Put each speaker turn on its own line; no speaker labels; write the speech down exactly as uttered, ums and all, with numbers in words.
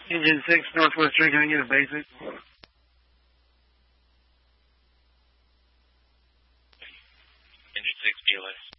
Engine six, Northwest three, can I get a basic?
Engine six, B L S.